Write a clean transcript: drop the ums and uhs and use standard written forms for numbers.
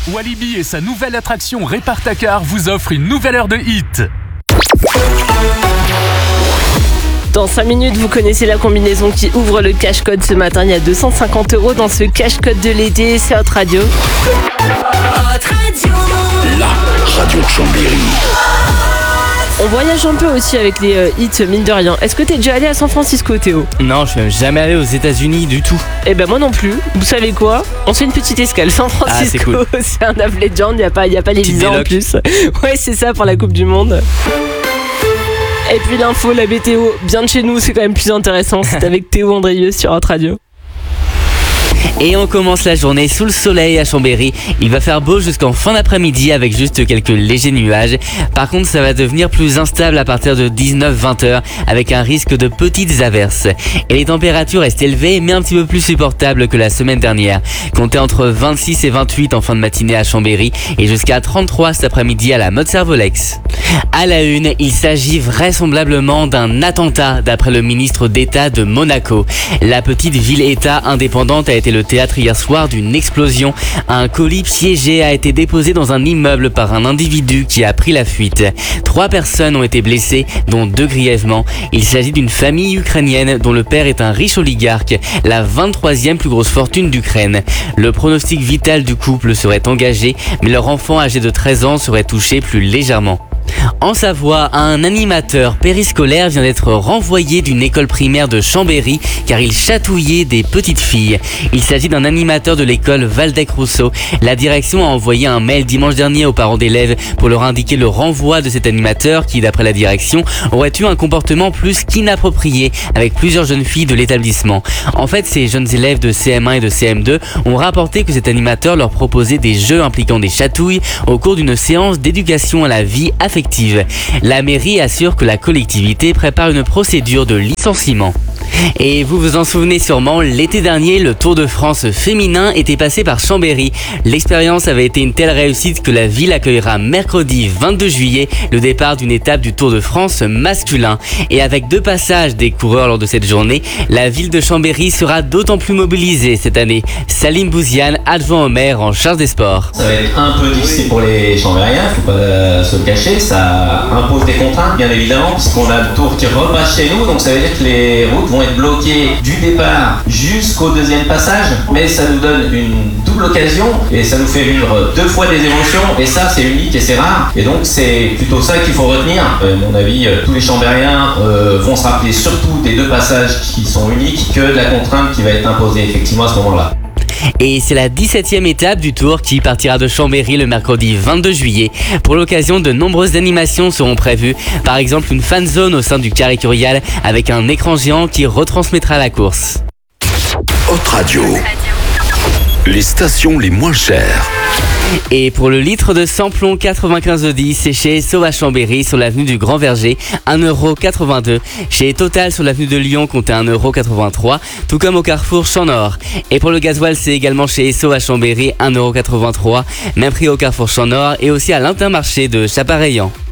Walibi et sa nouvelle attraction Répare-ta-car vous offrent une nouvelle heure de hit. Dans 5 minutes, vous connaissez la combinaison qui ouvre le cash-code ce matin. Il y a 250 € dans ce cash-code de l'été. C'est Hot Radio. La radio de Chambéry. On voyage un peu aussi avec les hits, mine de rien. Est-ce que t'es déjà allé à San Francisco, Théo ? Non, je suis même jamais allé aux États-Unis du tout. Eh ben moi non plus. Vous savez quoi ? On se fait une petite escale. San Francisco, c'est cool. C'est un of legend. Il y a pas les visas en plus. Ouais, c'est ça pour la Coupe du Monde. Et puis l'info, la météo, bien de chez nous, c'est quand même plus intéressant. C'est avec Théo Andrieux sur Hot Radio. Et on commence la journée sous le soleil à Chambéry. Il va faire beau jusqu'en fin d'après-midi avec juste quelques légers nuages. Par contre, ça va devenir plus instable à partir de 19-20 heures avec un risque de petites averses. Et les températures restent élevées mais un petit peu plus supportables que la semaine dernière. Comptez entre 26 et 28 en fin de matinée à Chambéry et jusqu'à 33 cet après-midi à la Motte-Servolex. À la une, il s'agit vraisemblablement d'un attentat d'après le ministre d'État de Monaco. La petite ville-État indépendante a été le théâtre hier soir d'une explosion. Un colis piégé a été déposé dans un immeuble par un individu qui a pris la fuite. 3 personnes ont été blessées, dont 2 grièvement. Il s'agit d'une famille ukrainienne dont le père est un riche oligarque, la 23e plus grosse fortune d'Ukraine. Le pronostic vital du couple serait engagé, mais leur enfant âgé de 13 ans serait touché plus légèrement. En Savoie, un animateur périscolaire vient d'être renvoyé d'une école primaire de Chambéry car il chatouillait des petites filles. Il s'agit d'un animateur de l'école Valdec-Rousseau. La direction a envoyé un mail dimanche dernier aux parents d'élèves pour leur indiquer le renvoi de cet animateur qui, d'après la direction, aurait eu un comportement plus qu'inapproprié avec plusieurs jeunes filles de l'établissement. En fait, ces jeunes élèves de CM1 et de CM2 ont rapporté que cet animateur leur proposait des jeux impliquant des chatouilles au cours d'une séance d'éducation à la vie affective. La mairie assure que la collectivité prépare une procédure de licenciement. Et vous vous en souvenez sûrement, l'été dernier, le Tour de France féminin était passé par Chambéry. L'expérience avait été une telle réussite que la ville accueillera mercredi 22 juillet le départ d'une étape du Tour de France masculin. Et avec 2 passages des coureurs lors de cette journée, la ville de Chambéry sera d'autant plus mobilisée cette année. Salim Bouziane, adjoint au maire en charge des sports. Ça va être un peu difficile pour les Chambériens, faut pas se le cacher, ça impose des contraintes bien évidemment, puisqu'on a le Tour qui repasse chez nous, donc ça veut dire que les routes vont être bloquées du départ jusqu'au 2e passage, mais ça nous donne une double occasion et ça nous fait vivre 2 fois des émotions, et ça c'est unique et c'est rare, et donc c'est plutôt ça qu'il faut retenir. À mon avis, tous les Chambériens vont se rappeler surtout des 2 passages qui sont uniques que de la contrainte qui va être imposée effectivement à ce moment-là. Et c'est la 17e étape du Tour qui partira de Chambéry le mercredi 22 juillet. Pour l'occasion, de nombreuses animations seront prévues. Par exemple, une fan zone au sein du Carré Curial avec un écran géant qui retransmettra la course. Hot Radio. Les stations les moins chères. Et pour le litre de samplon 95E10, c'est chez Esso à Chambéry sur l'avenue du Grand Verger, 1,82€. Chez Total sur l'avenue de Lyon, comptez 1,83€, tout comme au Carrefour Champ-Nord. Et pour le gasoil, c'est également chez Esso à Chambéry, 1,83€. Même prix au Carrefour Champ-Nord et aussi à l'Intermarché de Chapareillan.